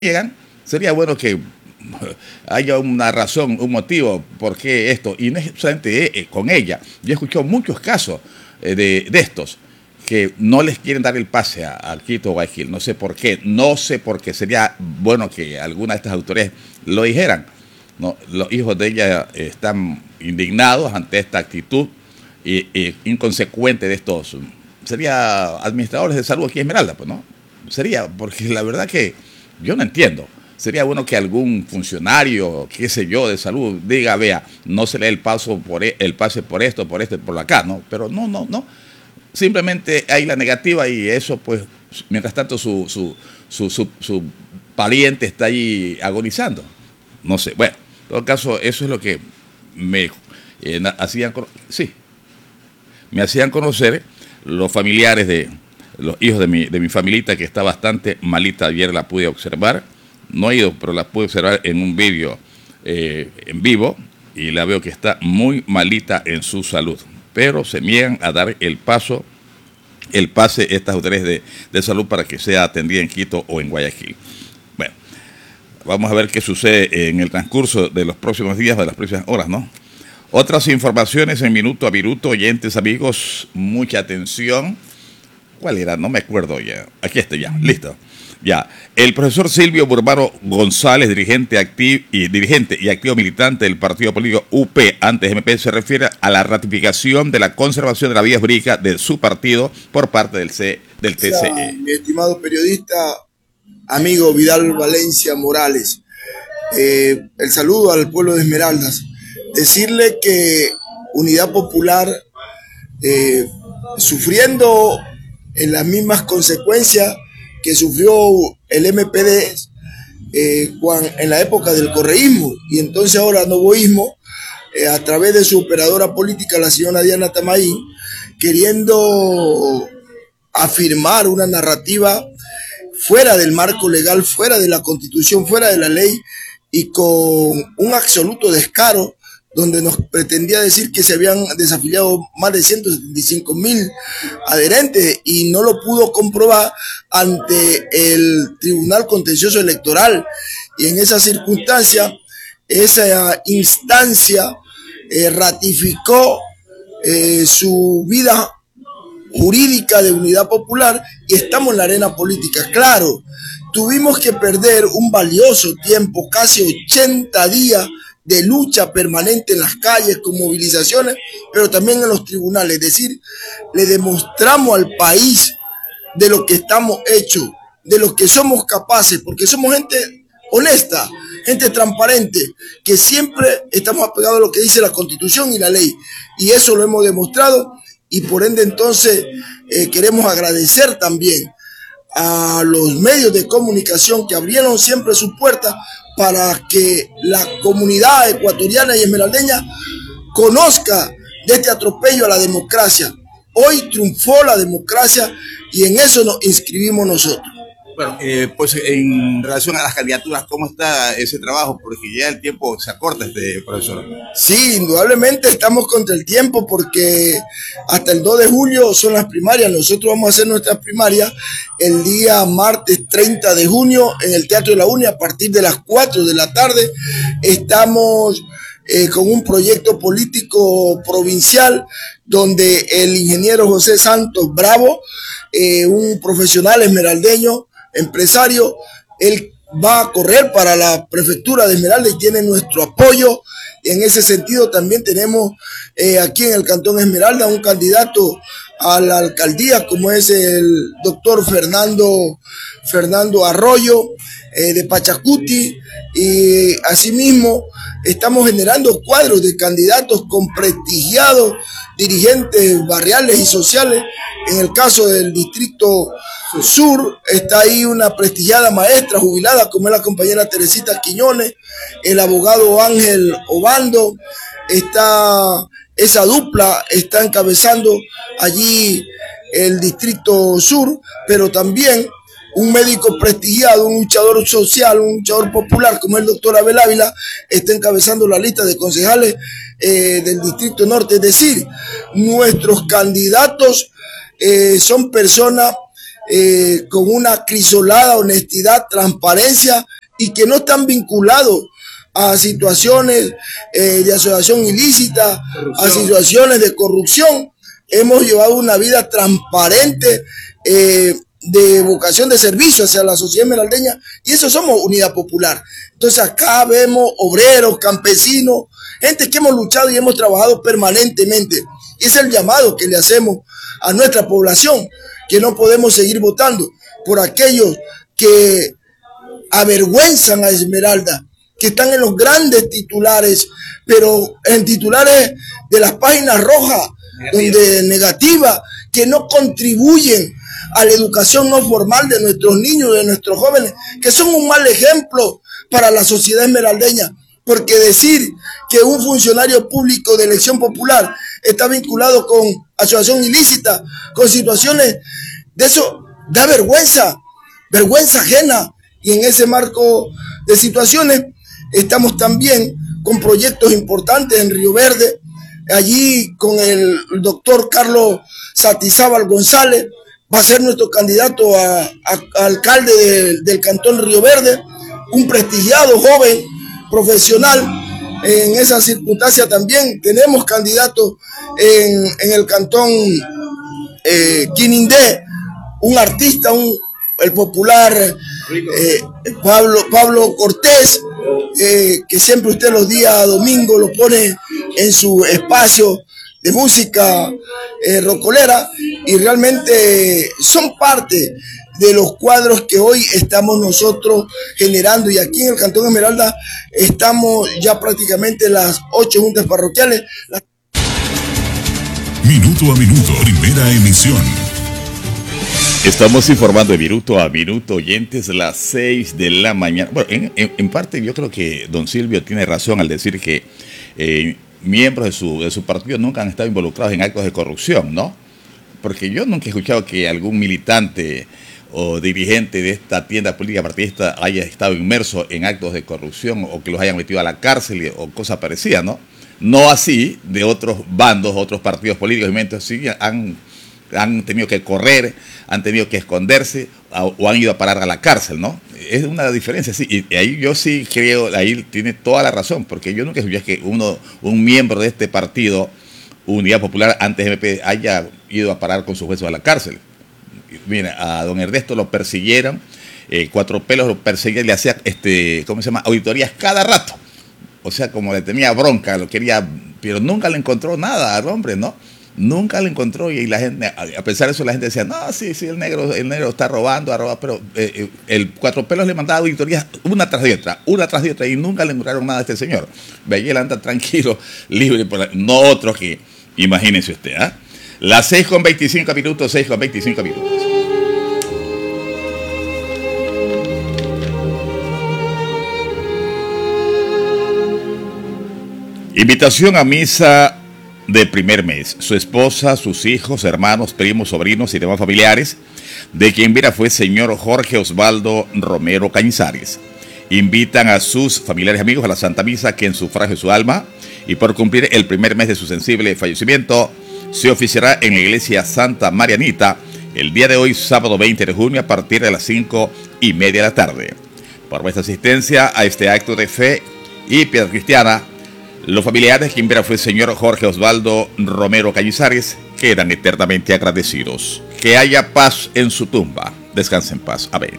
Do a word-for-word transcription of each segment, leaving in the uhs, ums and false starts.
llegan, sería bueno que haya una razón, un motivo por qué esto, y no es solamente con ella. Yo he escuchado muchos casos de, de estos que no les quieren dar el pase a, a Quito o Guayaquil. No sé por qué, no sé por qué. Sería bueno que alguna de estas autoridades lo dijeran, ¿no? Los hijos de ella están indignados ante esta actitud y, y inconsecuente de estos. Sería administradores de salud aquí en Esmeralda, pues, ¿no? Sería, porque la verdad que yo no entiendo. Sería bueno que algún funcionario, qué sé yo, de salud diga, vea, no se le dé el paso por e, el pase por esto, por esto, por acá, ¿no? Pero no, no, no. Simplemente hay la negativa y eso, pues, mientras tanto su, su, su, su, su pariente está ahí agonizando. No sé, bueno, en todo caso, eso es lo que me eh, hacían, sí, me hacían conocer los familiares de los hijos de mi, de mi familita, que está bastante malita. Ayer la pude observar, no he ido, pero la pude observar en un vídeo eh, en vivo, y la veo que está muy malita en su salud, pero se niegan a dar el paso, el pase estas autoridades de, de salud para que sea atendida en Quito o en Guayaquil. Bueno, vamos a ver qué sucede en el transcurso de los próximos días, de las próximas horas, ¿no? Otras informaciones en minuto a minuto, oyentes, amigos, mucha atención. ¿Cuál era? No me acuerdo ya. Aquí está ya, listo. Ya, el profesor Silvio Burbano González, dirigente, activo y, dirigente y activo militante del partido político U P, antes M P, se refiere a la ratificación de la conservación de la vía jurídica de su partido por parte del, C, del T C E. Mi estimado periodista, amigo Vidal Valencia Morales, eh, el saludo al pueblo de Esmeraldas. Decirle que Unidad Popular, eh, sufriendo en las mismas consecuencias que sufrió el M P D eh, en la época del correísmo y entonces ahora novoísmo, eh, a través de su operadora política, la señora Diana Tamaín, queriendo afirmar una narrativa fuera del marco legal, fuera de la Constitución, fuera de la ley, y con un absoluto descaro, donde nos pretendía decir que se habían desafiliado más de ciento setenta y cinco mil adherentes y no lo pudo comprobar ante el Tribunal Contencioso Electoral. Y en esa circunstancia, esa instancia eh, ratificó eh, su vida jurídica de Unidad Popular y estamos en la arena política. Claro, tuvimos que perder un valioso tiempo, casi ochenta días, de lucha permanente en las calles con movilizaciones, pero también en los tribunales. Es decir, le demostramos al país de lo que estamos hechos, de lo que somos capaces, porque somos gente honesta, gente transparente, que siempre estamos apegados a lo que dice la Constitución y la ley, y eso lo hemos demostrado. Y por ende entonces eh, queremos agradecer también a los medios de comunicación que abrieron siempre sus puertas para que la comunidad ecuatoriana y esmeraldeña conozca de este atropello a la democracia. Hoy triunfó la democracia y en eso nos inscribimos nosotros. Bueno, eh, pues en relación a las candidaturas, ¿cómo está ese trabajo? Porque ya el tiempo se acorta, este profesor. Sí, indudablemente estamos contra el tiempo porque hasta el dos de julio son las primarias. Nosotros vamos a hacer nuestras primarias el día martes treinta de junio en el Teatro de la Uni a partir de las cuatro de la tarde. Estamos eh, con un proyecto político provincial donde el ingeniero José Santos Bravo, eh, un profesional esmeraldeño, empresario, él va a correr para la prefectura de Esmeralda y tiene nuestro apoyo. En ese sentido también tenemos eh, aquí en el Cantón Esmeralda un candidato a la alcaldía como es el doctor Fernando, Fernando Arroyo eh, de Pachacuti, y asimismo estamos generando cuadros de candidatos con prestigiados dirigentes barriales y sociales. En el caso del distrito sur está ahí una prestigiada maestra jubilada como es la compañera Teresita Quiñones, el abogado Ángel Obando, está esa dupla está encabezando allí el distrito sur, pero también un médico prestigiado, un luchador social, un luchador popular como el doctor Abel Ávila está encabezando la lista de concejales eh, del distrito norte. Es decir, nuestros candidatos eh, son personas eh, con una crisolada honestidad, transparencia y que no están vinculados a situaciones eh, de asociación ilícita, corrupción. A situaciones de corrupción. Hemos llevado una vida transparente, eh, de vocación de servicio hacia la sociedad esmeraldeña, y eso somos Unidad Popular. Entonces acá vemos obreros, campesinos, gente que hemos luchado y hemos trabajado permanentemente. Y es el llamado que le hacemos a nuestra población, que no podemos seguir votando por aquellos que avergüenzan a Esmeralda, que están en los grandes titulares, pero en titulares de las páginas rojas, donde negativa, que no contribuyen a la educación no formal de nuestros niños, de nuestros jóvenes, que son un mal ejemplo para la sociedad esmeraldeña, porque decir que un funcionario público de elección popular está vinculado con asociación ilícita, con situaciones de eso, da vergüenza, vergüenza ajena, y en ese marco de situaciones estamos también con proyectos importantes en Río Verde, allí con el doctor Carlos Satizábal González, va a ser nuestro candidato a, a, a alcalde de, del Cantón Río Verde, un prestigiado joven profesional. En esa circunstancia también tenemos candidatos en, en el Cantón eh, Quinindé, un artista, un, el popular eh, Pablo, Pablo Cortés, eh, que siempre usted los días domingos lo pone en su espacio de música eh, rocolera, y realmente son parte de los cuadros que hoy estamos nosotros generando. Y aquí en el Cantón Esmeralda estamos ya prácticamente las ocho juntas parroquiales. Las... Minuto a minuto, primera emisión. Estamos informando de minuto a minuto, oyentes, las seis de la mañana. Bueno, en, en, en parte yo creo que don Silvio tiene razón al decir que eh, miembros de su, de su partido nunca han estado involucrados en actos de corrupción, ¿no? Porque yo nunca he escuchado que algún militante o dirigente de esta tienda política partidista haya estado inmerso en actos de corrupción o que los hayan metido a la cárcel o cosas parecidas, ¿no? No así de otros bandos, otros partidos políticos, y sí han, han tenido que correr, han tenido que esconderse o han ido a parar a la cárcel, ¿no? Es una diferencia, sí, y ahí yo sí creo, ahí tiene toda la razón, porque yo nunca escuché que uno, un miembro de este partido, Unidad Popular, antes de M P, haya ido a parar con sus huesos a la cárcel. Mira, a don Ernesto lo persiguieron, eh, Cuatro Pelos lo perseguía, le hacía, este, ¿cómo se llama?, auditorías cada rato. O sea, como le tenía bronca, lo quería, pero nunca le encontró nada al hombre, ¿no? Nunca le encontró, y la gente, a pesar de eso, la gente decía, no, sí, sí, el negro, el negro está robando, roba, pero eh, el Cuatro Pelos le mandaba auditorías una tras de otra, una tras de otra, y nunca le encontraron nada a este señor. Veía, él anda tranquilo, libre, por la, no otro que, imagínense usted, ¿ah? ¿eh? Las seis con veinticinco minutos, seis con veinticinco minutos. Invitación a misa de primer mes. Su esposa, sus hijos, hermanos, primos, sobrinos y demás familiares, de quien viera fue señor Jorge Osvaldo Romero Cañizares. Invitan a sus familiares y amigos a la Santa Misa, que en sufragio de su alma y por cumplir el primer mes de su sensible fallecimiento, se oficiará en la iglesia Santa Marianita el día de hoy, sábado veinte de junio, a partir de las cinco y media de la tarde. Por vuestra asistencia a este acto de fe y piedad cristiana, los familiares de quien viera fue el señor Jorge Osvaldo Romero Cañizares quedan eternamente agradecidos. Que haya paz en su tumba. Descanse en paz. Amén.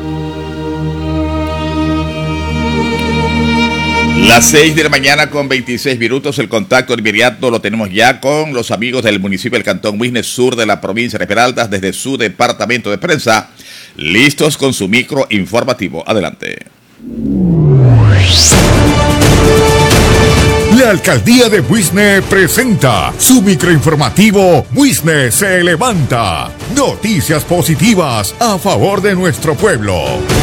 Las seis de la mañana con veintiséis minutos, el contacto inmediato lo tenemos ya con los amigos del municipio del Cantón Muisne, sur de la provincia de Esmeraldas, desde su departamento de prensa, listos con su micro informativo. Adelante. La Alcaldía de Muisne presenta su microinformativo Muisne se levanta. Noticias positivas a favor de nuestro pueblo.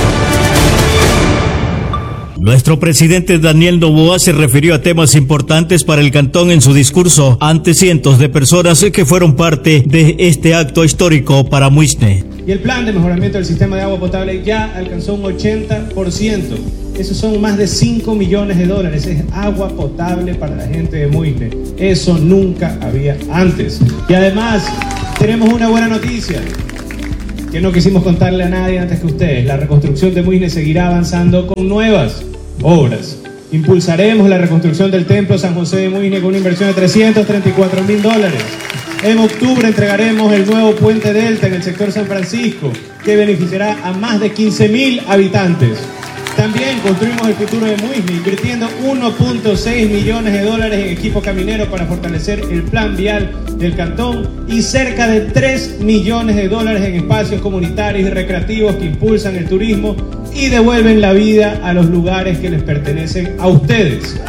Nuestro presidente Daniel Noboa se refirió a temas importantes para el cantón en su discurso ante cientos de personas que fueron parte de este acto histórico para Muisne. Y el plan de mejoramiento del sistema de agua potable ya alcanzó un ochenta por ciento. Esos son más de cinco millones de dólares. Es agua potable para la gente de Muisne. Eso nunca había antes. Y además tenemos una buena noticia. que no quisimos contarle a nadie antes que ustedes. La reconstrucción de Muisne seguirá avanzando con nuevas obras. Impulsaremos la reconstrucción del Templo San José de Muisne con una inversión de trescientos treinta y cuatro mil dólares. En octubre entregaremos el nuevo Puente Delta en el sector San Francisco, que beneficiará a más de quince mil habitantes. También construimos el futuro de Muisne, invirtiendo uno punto seis millones de dólares en equipo caminero para fortalecer el plan vial del cantón y cerca de tres millones de dólares en espacios comunitarios y recreativos que impulsan el turismo y devuelven la vida a los lugares que les pertenecen a ustedes.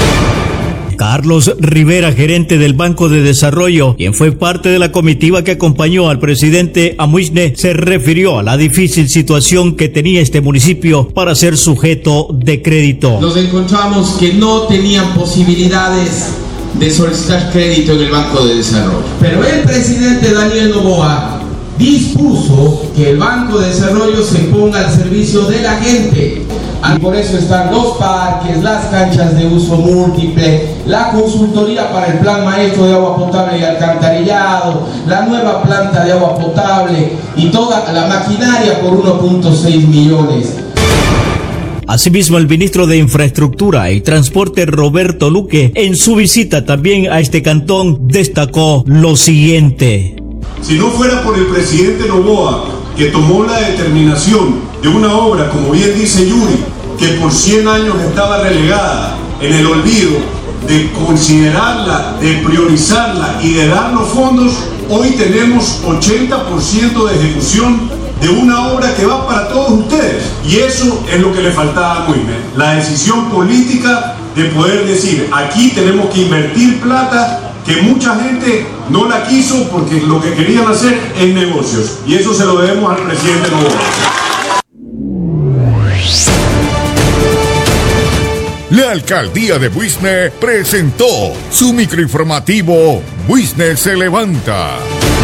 Carlos Rivera, gerente del Banco de Desarrollo, quien fue parte de la comitiva que acompañó al presidente a Muisne, se refirió a la difícil situación que tenía este municipio para ser sujeto de crédito. Nos encontramos que no tenían posibilidades de solicitar crédito en el Banco de Desarrollo. Pero el presidente Daniel Noboa dispuso que el Banco de Desarrollo se ponga al servicio de la gente. Y por eso están los parques, las canchas de uso múltiple, la consultoría para el plan maestro de agua potable y alcantarillado, la nueva planta de agua potable y toda la maquinaria por uno punto seis millones. Asimismo, el ministro de Infraestructura y Transporte, Roberto Luque, en su visita también a este cantón, destacó lo siguiente. Si no fuera por el presidente Noboa, que tomó la determinación de una obra, como bien dice Yuri, que por cien años estaba relegada en el olvido, de considerarla, de priorizarla y de dar los fondos, hoy tenemos ochenta por ciento de ejecución de una obra que va para todos ustedes. Y eso es lo que le faltaba a Muisne, la decisión política de poder decir, aquí tenemos que invertir plata, que mucha gente no la quiso porque lo que querían hacer es negocios. Y eso se lo debemos al presidente Noboa. La alcaldía de Muisne presentó su microinformativo Muisne se levanta.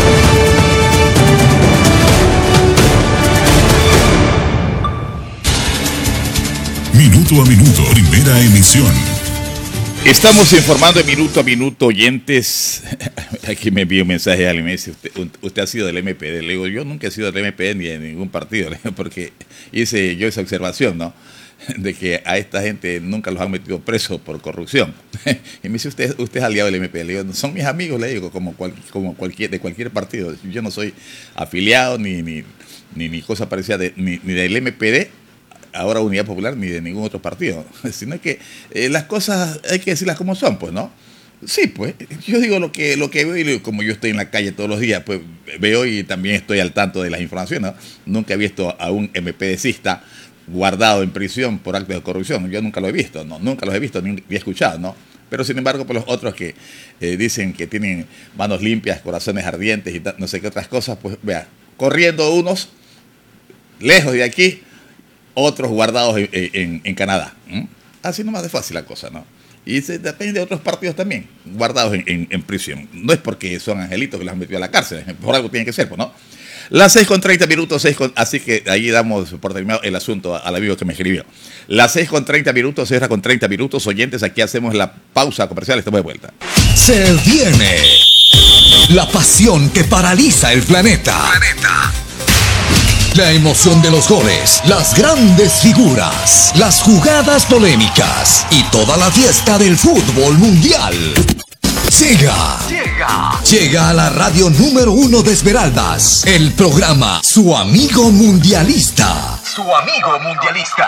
Minuto a minuto, primera emisión. Estamos informando de minuto a minuto, oyentes. Aquí me envió un mensaje a alguien, me dice, usted, usted ha sido del M P D. Le digo, yo nunca he sido del M P D ni de ningún partido, porque hice yo esa observación, ¿no? De que a esta gente nunca los han metido presos por corrupción. Y me dice, usted, usted es aliado del M P D. Le digo, son mis amigos, le digo, como, cual, como cualquier, de cualquier partido. Yo no soy afiliado ni, ni, ni, ni cosa parecida, de, ni, ni del M P D, ahora Unidad Popular, ni de ningún otro partido, sino que eh, las cosas hay que decirlas como son, pues, ¿no? Sí, pues, yo digo lo que, lo que veo y como yo estoy en la calle todos los días, pues veo y también estoy al tanto de las informaciones, ¿no? Nunca he visto a un MPDcista guardado en prisión por actos de corrupción, yo nunca lo he visto, ¿no? Nunca los he visto ni he escuchado, ¿no? Pero sin embargo, por los otros que eh, dicen que tienen manos limpias, corazones ardientes y no sé qué otras cosas, pues vea, corriendo unos lejos de aquí, otros guardados en, en, en Canadá. ¿Mm? Así nomás de fácil la cosa, ¿no? Y se depende de otros partidos también, guardados en, en, en prisión. No es porque son angelitos que los han metido a la cárcel, por algo tiene que ser, pues, ¿no? Las seis con treinta minutos, seis con, así que ahí damos por terminado el asunto al amigo que me escribió. Las seis con treinta minutos, seis con treinta minutos, oyentes, aquí hacemos la pausa comercial, estamos de vuelta. Se viene la pasión que paraliza el planeta. planeta. La emoción de los goles, las grandes figuras, las jugadas polémicas y toda la fiesta del fútbol mundial. Llega, llega, llega a la radio número uno de Esmeraldas, el programa Su Amigo Mundialista. Su Amigo Mundialista.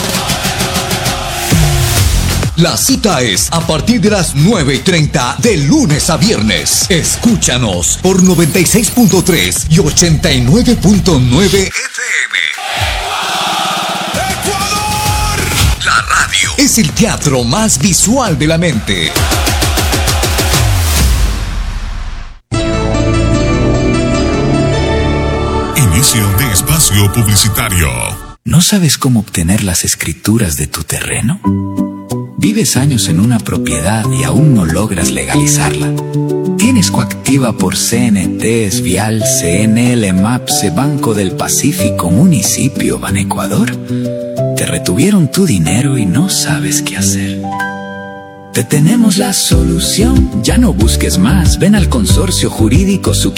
La cita es a partir de las nueve y treinta de lunes a viernes. Escúchanos por noventa y seis punto tres y ochenta y nueve punto nueve F M. ¡Ecuador! La radio es el teatro más visual de la mente. Inicio de espacio publicitario. ¿No sabes cómo obtener las escrituras de tu terreno? ¿Vives años en una propiedad y aún no logras legalizarla? ¿Tienes coactiva por C N T, Vial, C N L, MAPSE, Banco del Pacífico, Municipio, Banecuador? Te retuvieron tu dinero y no sabes qué hacer. Te tenemos la solución. Ya no busques más. Ven al Consorcio Jurídico Suquía